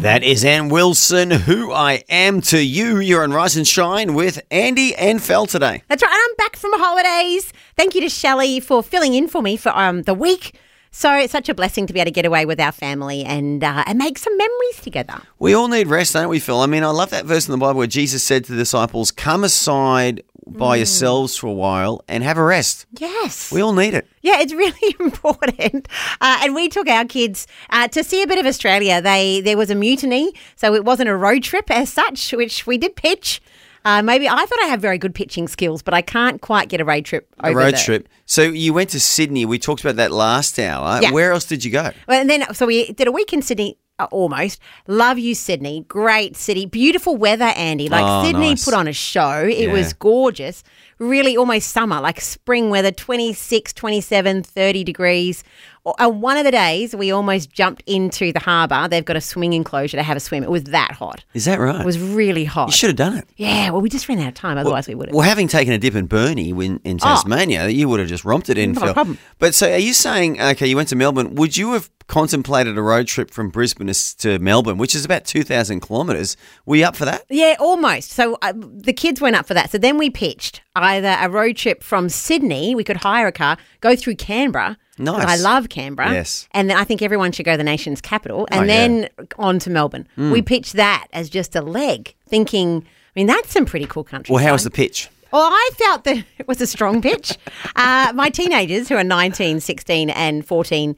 That is Ann Wilson, Who I Am to You. You're on Rise and Shine with Andy and Fel today. That's right. I'm back from holidays. Thank you to Shelley for filling in for me for the week. So it's such a blessing to be able to get away with our family and make some memories together. We all need rest, don't we, Phil? I mean, I love that verse in the Bible where Jesus said to the disciples, come aside by yourselves for a while and have a rest. Yes. We all need it. Yeah, it's really important. And we took our kids to see a bit of Australia. There was a mutiny, so it wasn't a road trip as such, which we did pitch. Maybe I thought I had very good pitching skills, but I can't quite get a road trip over A road there. trip. So you went to Sydney. We talked about that last hour. Yeah. Where else did you go? Well, and then so we did a week in Sydney. Almost. Love you, Sydney. Great city. Beautiful weather, Andy. Sydney nice. put on a show. It was gorgeous. Really almost summer, like spring weather, 26, 27, 30 degrees. One of the days we almost jumped into the harbour. They've got a swimming enclosure to have a swim. It was that hot. Is that right? It was really hot. You should have done it. Yeah, well, we just ran out of time. Otherwise, we would have. Well, having taken a dip in Burnie in Tasmania, you would have just romped it in, Not a Phil. problem. But so are you saying, okay, you went to Melbourne. Would you have contemplated a road trip from Brisbane to Melbourne, which is about 2,000 kilometres? Were you up for that? Yeah, almost. So the kids went up for that. So then we pitched either a road trip from Sydney, we could hire a car, go through Canberra. Nice. I love Canberra. Yes. And then I think everyone should go to the nation's capital and then on to Melbourne. We pitched that as just a leg, thinking, I mean, that's some pretty cool country. Well, how was the pitch? Well, I felt that it was a strong pitch. My teenagers, who are 19, 16 and 14,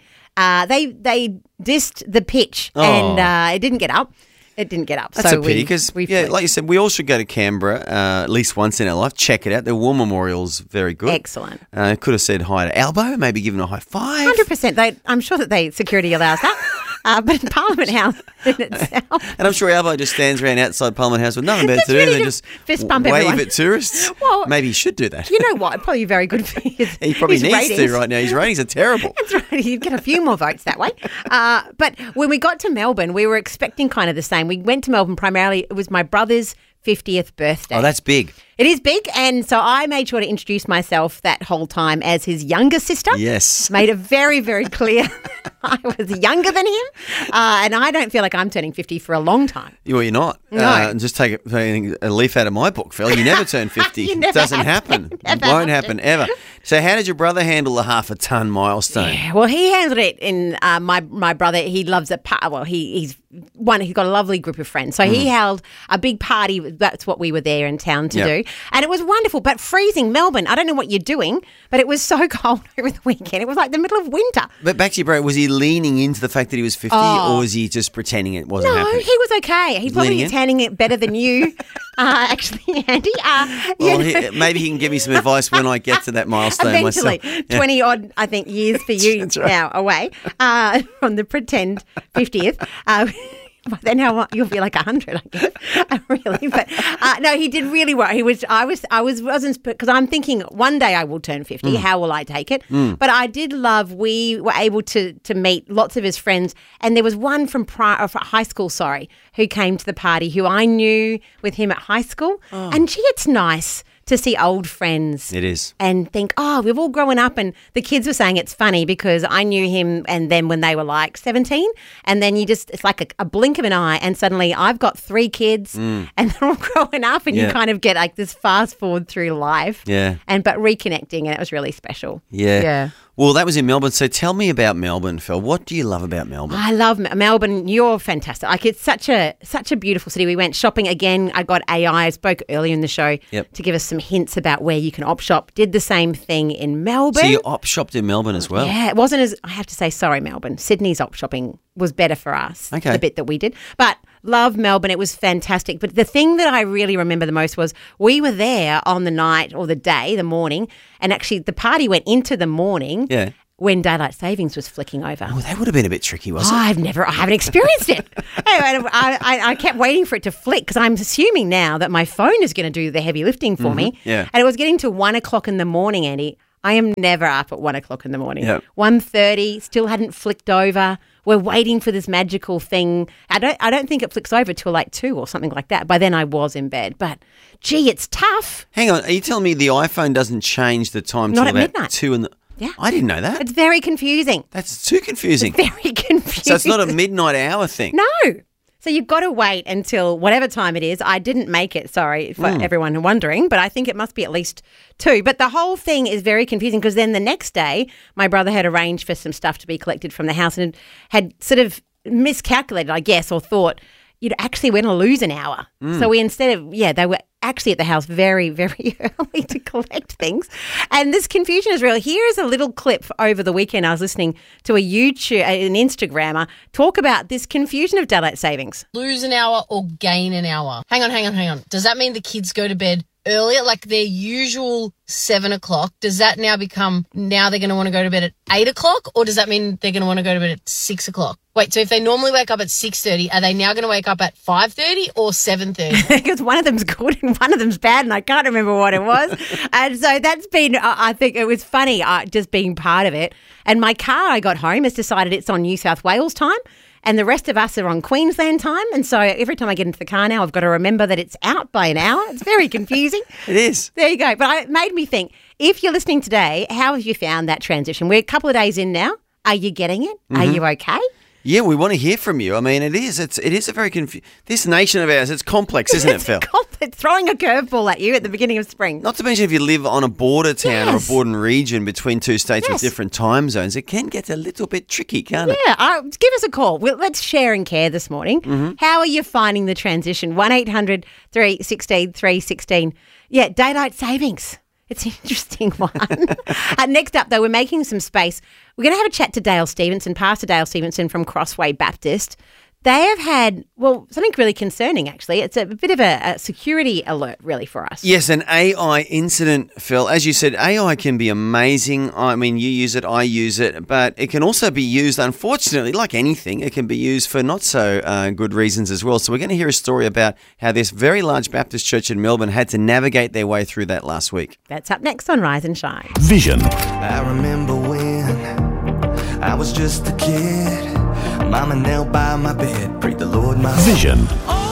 they dissed the pitch and it didn't get up. It didn't get up. That's a pity because, like you said, we all should go to Canberra at least once in our life. Check it out. The War Memorial's very good. Excellent. Could have said hi to Albo, maybe given a high five. 100%. I'm sure that security allows that. But in Parliament House in itself. And I'm sure Albo just stands around outside Parliament House with nothing better to do ready than to just fist bump wave everyone. at tourists. Well, maybe he should do that. You know what? Probably very good for his He probably his needs ratings. to right now. His ratings are terrible. That's right. You'd get a few more votes that way. But when we got to Melbourne, we were expecting kind of the same. We went to Melbourne primarily. It was my brother's 50th birthday. Oh, that's big. It is big, and so I made sure to introduce myself that whole time as his younger sister. Yes. Made it very, very clear that I was younger than him, and I don't feel like I'm turning 50 for a long time. Well, you're not. No. Just take a leaf out of my book, Phil. You never turn 50. You It never doesn't have happen. to. It Never won't have happen ever. So how did your brother handle the half-a-ton milestone? Yeah, well, he handled it in my brother. He loves he's got a lovely group of friends. So he held a big party. That's what we were there in town to do. And it was wonderful, but freezing. Melbourne, I don't know what you're doing, but it was so cold over the weekend. It was like the middle of winter. But back to your brother, was he leaning into the fact that he was 50 or was he just pretending it wasn't No, happening? he was okay. He probably Leaning is in? handling it better than you, actually, Andy. Well, maybe he can give me some advice when I get to that milestone Eventually, myself. 20 odd, I think, years for you That's right. now away from the pretend 50th. But then you'll be like 100, I guess. Really, but no, he did really well. Wasn't because I'm thinking one day I will turn 50. How will I take it? But I did love. We were able to meet lots of his friends, and there was one from high school, who came to the party who I knew with him at high school. And gee, it's nice to see old friends. It is. And think, we've all grown up. And the kids were saying it's funny because I knew him and then when they were like 17, and then it's like a blink of an eye and suddenly I've got 3 kids and they're all growing up and you kind of get like this fast forward through life. Yeah. But reconnecting, and it was really special. Yeah. Yeah. Well, that was in Melbourne. So tell me about Melbourne, Phil. What do you love about Melbourne? I love Melbourne. You're fantastic. Like, it's such a beautiful city. We went shopping again. I got AI. I spoke earlier in the show to give us some hints about where you can op shop. Did the same thing in Melbourne. So you op shopped in Melbourne as well? Yeah, it wasn't as, I have to say, sorry, Melbourne. Sydney's op shopping was better for us, Okay. the bit that we did. But love Melbourne. It was fantastic. But the thing that I really remember the most was we were there on the night or the morning, and actually the party went into the morning. Yeah. When daylight savings was flicking over. Well, that would have been a bit tricky, wasn't it? I haven't experienced it. Anyway, I kept waiting for it to flick because I'm assuming now that my phone is going to do the heavy lifting for me. Yeah. And it was getting to 1 o'clock in the morning, Andy. I am never up at 1 o'clock in the morning. Yep. 1:30, still hadn't flicked over. We're waiting for this magical thing. I don't think it flicks over till like 2 or something like that. By then I was in bed. But gee, it's tough. Hang on. Are you telling me the iPhone doesn't change the time Not till at about midnight. 2 in the... Yeah. I didn't know that. It's very confusing. That's too confusing. Very confusing. So it's not a midnight hour thing. No. So you've got to wait until whatever time it is. I didn't make it, sorry, for everyone wondering, but I think it must be at least 2. But the whole thing is very confusing because then the next day, my brother had arranged for some stuff to be collected from the house and had sort of miscalculated, I guess, or thought, we're going to lose an hour. So we they were actually at the house very, very early to collect things. And this confusion is real. Here is a little clip over the weekend. I was listening to an Instagrammer talk about this confusion of daylight savings. Lose an hour or gain an hour. Hang on. Does that mean the kids go to bed earlier, like their usual 7 o'clock? Does that now become, now they're going to want to go to bed at 8 o'clock? Or does that mean they're going to want to go to bed at 6 o'clock? Wait, so if they normally wake up at 6:30, are they now going to wake up at 5:30 or 7:30? Because one of them's good and one of them's bad, and I can't remember what it was. And so that's been, I think it was funny just being part of it. And my car, I got home, has decided it's on New South Wales time. And the rest of us are on Queensland time. And so every time I get into the car now, I've got to remember that it's out by an hour. It's very confusing. It is. There you go. But it made me think, if you're listening today, how have you found that transition? We're a couple of days in now. Are you getting it? Are you okay? Yeah, we want to hear from you. I mean, it is a very this nation of ours, it's complex, isn't it, Phil? It's throwing a curveball at you at the beginning of spring. Not to mention if you live on a border town or a border region between two states with different time zones, it can get a little bit tricky, can't it? Yeah, give us a call. Let's share and care this morning. How are you finding the transition? 1-800 316 316. Yeah, daylight savings. It's an interesting one. Next up, though, we're making some space. We're going to have a chat to Dale Stevenson, Pastor Dale Stevenson from Crossway Baptist. They have had, something really concerning, actually. It's a bit of a security alert, really, for us. Yes, an AI incident, Phil. As you said, AI can be amazing. I mean, you use it, I use it, but it can also be used, unfortunately, like anything, it can be used for not so good reasons as well. So we're going to hear a story about how this very large Baptist church in Melbourne had to navigate their way through that last week. That's up next on Rise and Shine. Vision. I remember when I was just a kid. Mama knelt by my bed, prayed the Lord my Vision. Oh,